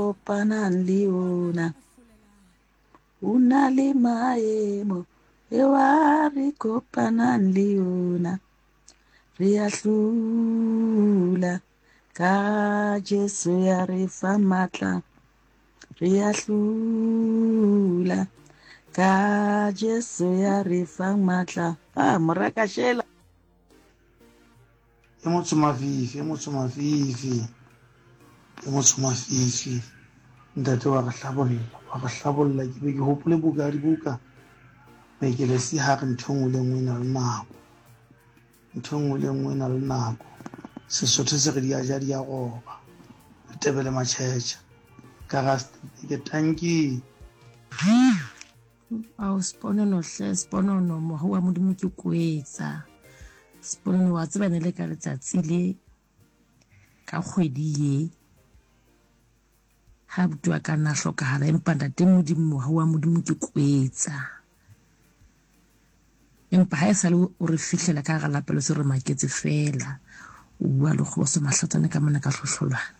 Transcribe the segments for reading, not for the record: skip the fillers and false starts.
kopanang le ona o na le maemo eo a re kopanang le ona re a hlula ka Jesu ya re fa matla re a hlula ka Jesu ya re fa matla morakashela motho mafifi ntate wa re hlabolla ke be ke hopole buka dibuka be ke le si ha re ntho ngwe le ngwe na le nako Sesotho se re di aja di a goba re tebele matšhetša ka ga ke tanki sponono mogo wa modimo ke kwetsa sponono wa tsebane le ka letsatsi le ka kgwedi ye ha butua ka nna hlokahala empa ntate modimo mogo wa modimo ke kwetsa empa ha e sale o re fihlela ka ga lapelo se re maketse fela o bua le go se mahlatsane ka mona ka hlohlolwana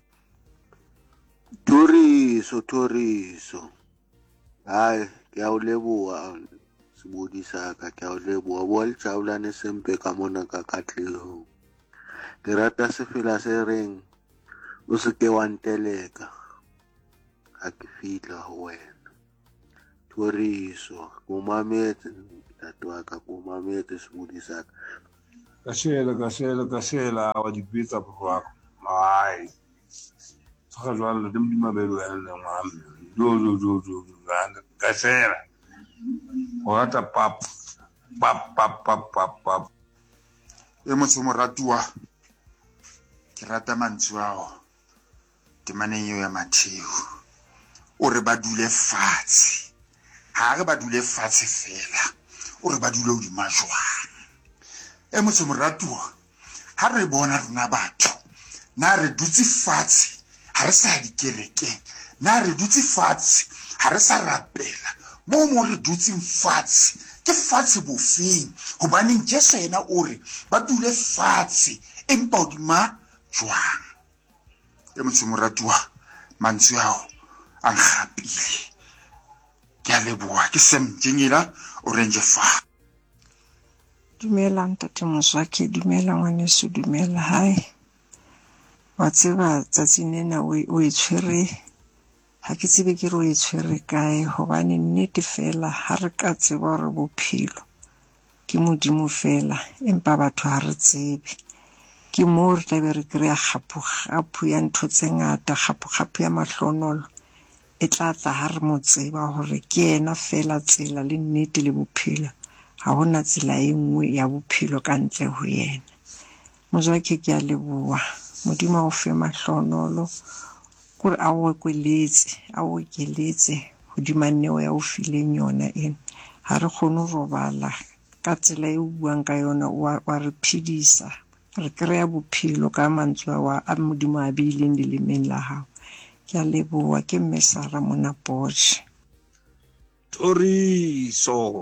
Toriso hai ke a o leboha sebodisa ka ke a o leboha bua le tšaolane sempe ka mona ka katlego ke rata sefela se reng o se ke wa nteleka ha ke fihla ho wena Toriso ko mametse tatwa ka ko mametse sebodisa ka shela wa dipitsa kwa ai ga jwale le modimo be le ene ngwana do ka shela o rata pap e motho moratuwa ke rata mantswe ao temaneng eo ya Matheo o re ba dule fatshe ha re ba dule fatshe fela o re ba dule hodima jwang e motho moratuwa ha re bona rona batho na re dutse fatshe ha re sa dikerekeng na re dutse fatshe ha re sa rapela mo re dutse fatshe ke fatshe bofeng hobaneng Jesu yena o re ba dule fatshe empa hodima jwang e motho moratuwa mantswe ao a nkgapile ke a leboha ke semjengela orange fa dumela ntate Moswaki dumela ngwaneso dumela hai wa tseba tsatsing lena o e tshwere ha ke tsebe ke re o e tshwere kae hobane nnete fela ha re ka tseba hore bophelo ke modimo fela empa batho ha re tsebe ke mo re tlabe re kry-a kgapho ya ntho tse ngata kgapho ya mahlonolo e tla tla ha re mo tseba hore ke yena fela tsela le nnete le bophelo ha hona tsela e nngwe ya bophelo ka ntle ho yena Moswaki ke a leboha modimo o fe mahlonolo gore a o keletse hodima nneo ya o fileng yona ena ha re kgone ho robala ka tsela e o buang ka yona wa re phedisa re kry-a bophelo ka mantswe a modimo a beileng lelemeng la hao ke a leboha ke Mmesara mona Potch Toriso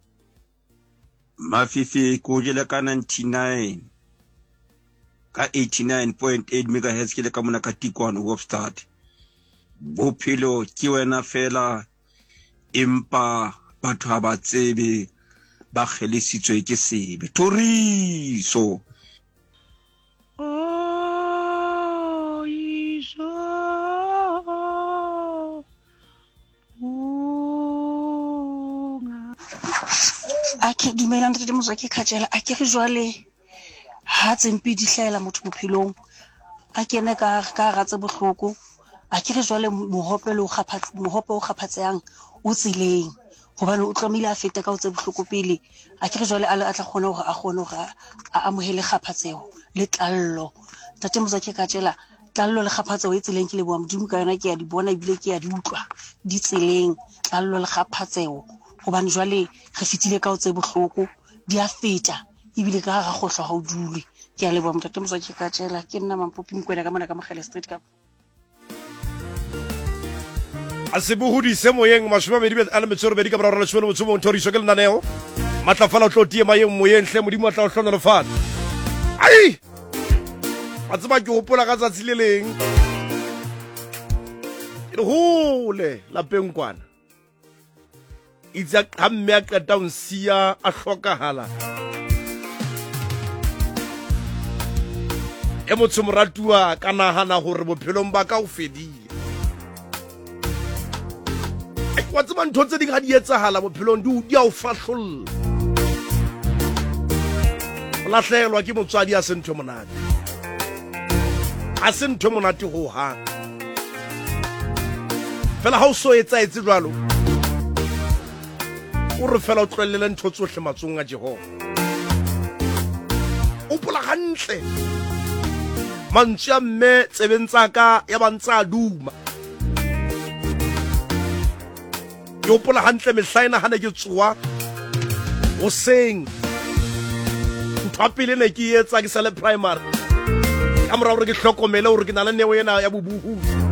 mafifi ko jela ka 99 ka 89.8 megahertz ke le ka mona ka Tikwane Hoofstad bophelo ke wena fela empa batho ha ba tsebe ba kgelesitswe ke sebe Toriso ke dumela ntate Moswaki khatjela a ke re jwale ha tsempi di hlaela motho bophelong a kene ka ratse bohloko a ke re jwale mohope o kgaphatseang o tsileng hobane o tlomile a fete ka o tse bohloko pele a ke re jwale a tla kgona hore a amohele kgaphatseho le tlallo ntate Moswaki khatjela tlallo le kgaphatseho e tsileng ke le bua modimo ka yona ke ya di bona ebile ke ya di utlwa di tsileng tlallo le kgaphatseho hobane jwale re fitile ka o tse bohloko di a feta ebile ka ga kgohlo ha o dule ke a leboha ntate Moswaki khatjela ke nna Mampopi Mkwena ka mona ka Mogele Street ka a se bohodise moyeng mashome a metsoro bedi ka boraro le tshwene motho mo Toriso ke lenaneo matlafala o tlo tie maeng moyeng hle modimo a tla o hlona le fana ai a tseba ke hopola ka tsatsi le leng ke hole lapeng kwana itse ha mme a qeta ho nsia a hlokahala e motho moratuwa ka nahana hore bophelong ba ka o fedile wa tseba ntho tse ding ha di etsahala bophelong di a o fahlolla o lahlehelwa ke motswadi a se ntho monate a se ntho monate ho hang fela ha o so etsaetse jwalo o re fela o tlwelele ntho tsohle matsong a Jehova o pola hantle mantswe a mme tsebeng tsa ka ya ba ntse a duma ke hopola hantle mehlaena ha ne ke tsoha hoseng ntho ya pele ne ke etsa ke sale primary ka mora hore ke hlokomele hore ke na le neo ena ya bobuhu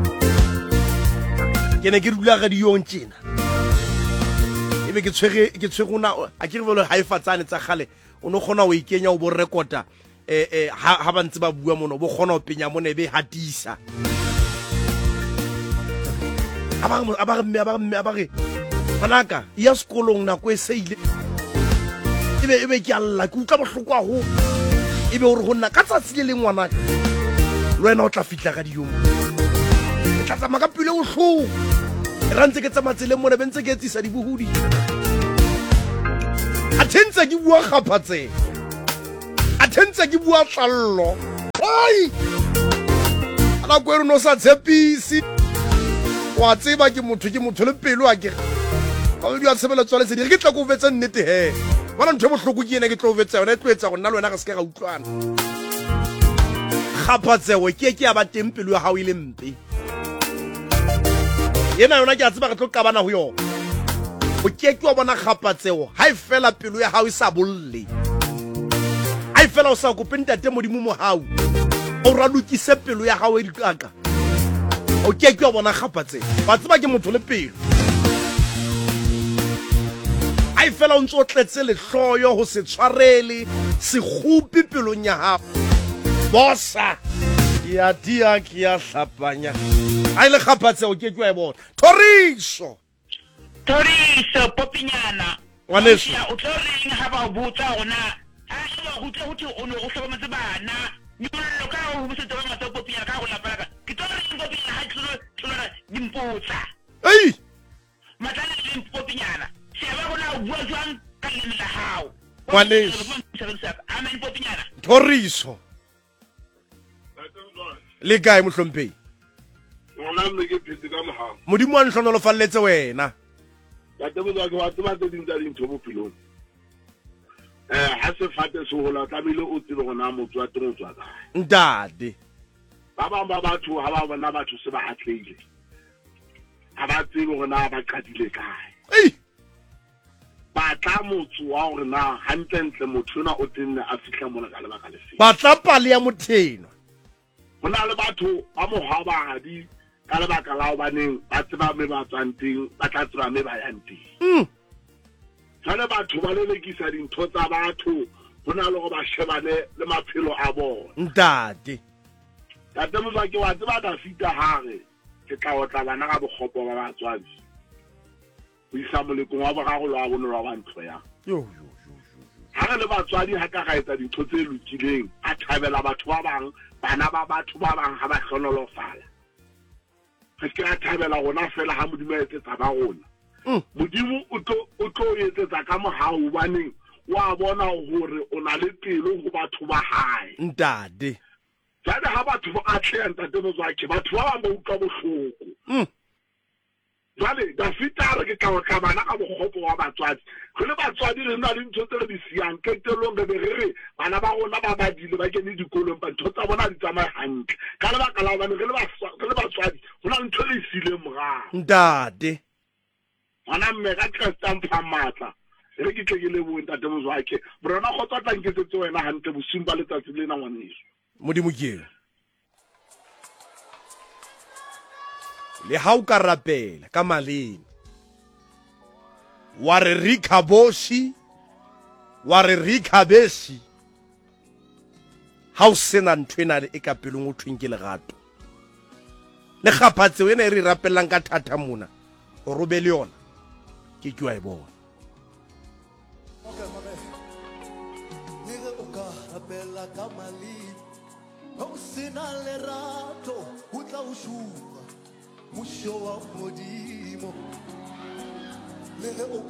ke ne ke dula radiong tjena ebe ke tshwere una a ke re bole haifatsane tsa khale o no khona o ikenya o bo rekota ha ba ntse ba bua mona bo khona o penya mona ebe hatisa abare manaka ya sekolong nako e seile ebe ke alla ke utla bohloko a ho ebe hore honna ka tsatsi le ngwana le wena o tla fitla ka diyo e tla tsamaya ka pile o hlo ra ntse ke tsamatsele mona bentse ke etsisa dibuhudi athentsha ke bua kgaphatse athentsha ke bua tlallo ai ala go re no sa tshepisi wa tseba ke motho le pelo a ke ka o di a tshebeletso le se di ke tla go vetsa nnete he bona ntho bohloko ke ene ke tlo vetsa yona e tloetsa go nna le wena ga se ka utlwana kgaphatsewe ke aba teng pelo ya hao ile mpe yena yona ke a tseba re tlo qabana ho yona o ke wa bona kgaphatseo ha e fela pelo ya hao e sa bolle ha e fela o sa kope ntate modimo mo hao o ralukise pelo ya hao e dikaka o ke wa bona kgaphatseo ba tseba ke motho le pelo ha e fela o ntso tletse le hloyo ho se tshwarele se khupi pelong ya hao bosa ya dia ke ya hlapanya ai le kgaphatseo ke e bona Toriso Popinyana ngwaneso o tlo reng ha ba botsa ona ha ba botsa ho ono o hlokometse bana nyollo ka ho botsa ba matsa Popinyana ka go lapaka ke tlo reng Popinyana ha tlola dimpotsa ei matlana le Popinyana se ba bona o bua jwang ka le la hao ngwaneso amen Popinyana Toriso le kae mohlomphehi ngwana mme ke phetse ka mohao modimo a nhlonolo falletse wena ya tebo tsa ke wa tseba tse ding tsa dintho bophelong ha se fate se hola tlamehile o tsebe gona motho wa teng o tswa kae ntate ba bang ba batho ha ba bona batho se ba atlehile ha ba tsebe gona ba qadile kae ei ba tla motho wa hore na hantle motho ona o tenne a fihla mona ka lebaka le fe ba tla pale ya motheno hona le batho ba mohwabadi ka lebaka la ho baneng ba tseba me ba tsanteng ba tla tseba me ba yang teng jale batho ba lelekisa dintho tsa batho hona le go ba shebane le maphelo a bona ntate tate motsa ke wa tseba da fita hare ke tla otla bana ka bokgopo ba batswadi o isa molekong wa boragolo wa bonolo wa ntlo ya yo ha re le batswadi ha ka ga etsa dintho tse lokileng a thabela batho ba bang bana ba batho ba bang ha ba hlonolofala re ke a thabela gona fela ha modimo a etsetsa ba rona modimo o tlo etsetsa ka mohao baneng wa bona hore o na le pelo go batho ba hae ntate jale ha batho ba atleya ntate mozwake batho ba bang ba utlwa bohloko jale da fitare ke ka bana ka bokgopo wa batswadi re le batswadi re na le ntho tse re di siang ketelong re be re bana ba rona ba badile ba kene dikolong ba ntho tsa bona di tsamaya hantle ka lebaka la hobane re le batswadi ho na le ntho le sile morao ntate ngwana mme ka Krista mpha matla re ke tle ke le bo ntate mozwake borona go tsotla nketsetse wena hantle bosumba letsatsi lena ngwaneso modimo ke le ha o ka rapela ka maleng wa re rikhaboshi wa re rikhabeshi ha o sena ntho ena e ka pelong o thweng ke lerato le kgaphatseo ena e re rapellang ka thata mona o robe le yona ke wa e bona Musho wa modimo